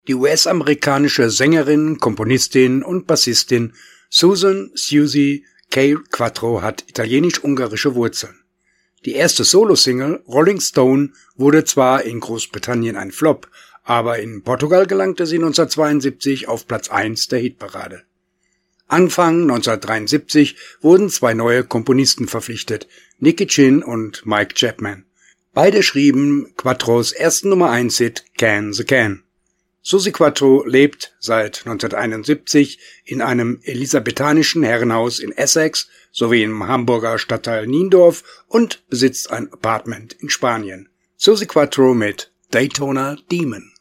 Die US-amerikanische Sängerin, Komponistin und Bassistin Susan Susie K. Quatro hat italienisch-ungarische Wurzeln. Die erste Solo-Single Rolling Stone wurde zwar in Großbritannien ein Flop, aber in Portugal gelangte sie 1972 auf Platz 1 der Hitparade. Anfang 1973 wurden zwei neue Komponisten verpflichtet, Nicky Chinn und Mike Chapman. Beide schrieben Quatros ersten Nummer-1-Hit Can the Can. Susie Quatro lebt seit 1971 in einem elisabethanischen Herrenhaus in Essex sowie im Hamburger Stadtteil Niendorf und besitzt ein Apartment in Spanien. Susie Quatro mit Daytona Demon.